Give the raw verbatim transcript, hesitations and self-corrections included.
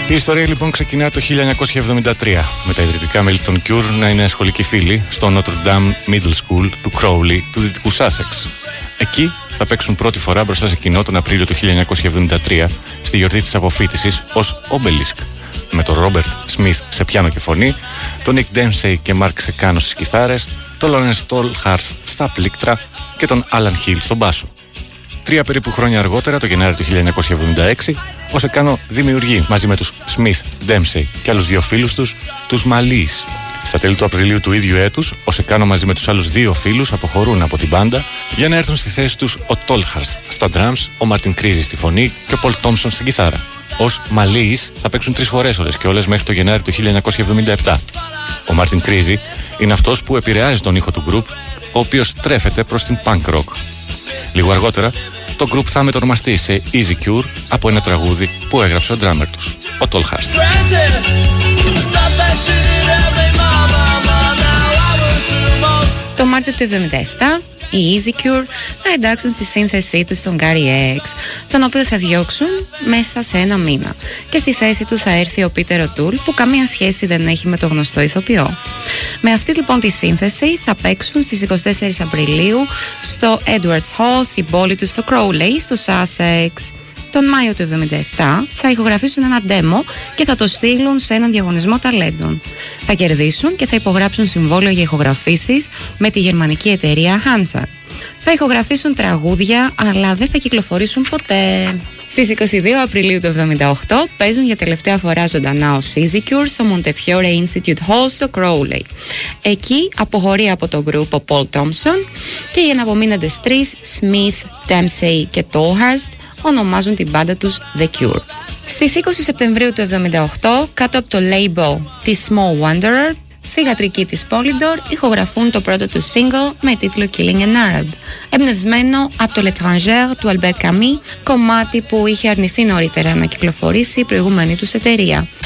Η ιστορία λοιπόν ξεκινά το χίλια εννιακόσια εβδομήντα τρία με τα ιδρυτικά μέλη των Cure να είναι σχολικοί φίλοι στο Notre Dame Middle School του Crowley του δυτικού Sussex. Εκεί θα παίξουν πρώτη φορά μπροστά σε κοινό τον Απρίλιο του χίλια εννιακόσια εβδομήντα τρία στη γιορτή της αποφοίτησης ως Obelisk, με τον Robert Smith σε πιάνο και φωνή, τον Nick Dempsey και Mark Secano στις κιθάρες, τον Lawrence Tolhurst στα πλήκτρα και τον Alan Hill στον μπάσο. Τρία περίπου χρόνια αργότερα, το Γενάρη του χίλια εννιακόσια εβδομήντα έξι, ο Secano δημιουργεί μαζί με τους Smith, Dempsey και άλλους δύο φίλους τους, τους Malice. Στα τέλη του Απριλίου του ίδιου έτους, ο Secano μαζί με τους άλλους δύο φίλους αποχωρούν από την μπάντα για να έρθουν στη θέση τους ο Tolhurst στα drums, ο Martin Creasy στη φωνή και ο Paul Thompson στην κιθάρα. Ως Malice θα παίξουν τρεις φορές όλες και όλες μέχρι το Γενάρη του χίλια εννιακόσια εβδομήντα επτά. Ο Martin Creasy είναι αυτός που επηρεάζει τον ήχο του group, ο οποίος τρέφεται προς την punk rock. Λίγο αργότερα, το group θα μετονομαστεί σε Easy Cure από ένα τραγούδι που έγραψε ο drummer τους, ο Tolhurst. Το Μάρτιο του εβδομήντα επτά, οι Easy Cure θα εντάξουν στη σύνθεσή τους τον Gary X, τον οποίο θα διώξουν μέσα σε ένα μήνα. Και στη θέση του θα έρθει ο Peter O'Toole, που καμία σχέση δεν έχει με το γνωστό ηθοποιό. Με αυτή λοιπόν τη σύνθεση θα παίξουν στις εικοστή τέταρτη Απριλίου στο Edwards Hall, στην πόλη του στο Crowley, στο Sussex. Τον Μάιο του εβδομήντα επτά θα ηχογραφήσουν ένα demo και θα το στείλουν σε έναν διαγωνισμό ταλέντων. Θα κερδίσουν και θα υπογράψουν συμβόλαιο για ηχογραφήσεις με τη γερμανική εταιρεία Hansa. Θα ηχογραφήσουν τραγούδια, αλλά δεν θα κυκλοφορήσουν ποτέ. Στις εικοστή δεύτερη Απριλίου του εβδομήντα οκτώ παίζουν για τελευταία φορά ζωντανά ως Easy Cure στο Montefiore Institute Hall στο Crowley. Εκεί αποχωρεί από το group ο Paul Thompson και οι εναπομείναντες τρεις, Smith, Dempsey και Tolhurst, ονομάζουν την μπάντα τους The Cure. Στις είκοσι Σεπτεμβρίου του εβδομήντα οκτώ, κάτω από το label της Small Wanderer, θυγατρικοί της Polydor ηχογραφούν το πρώτο του single με τίτλο Killing an Arab, εμπνευσμένο από το L'Étranger του Albert Camus, κομμάτι που είχε αρνηθεί νωρίτερα να κυκλοφορήσει η προηγούμενη τους εταιρεία.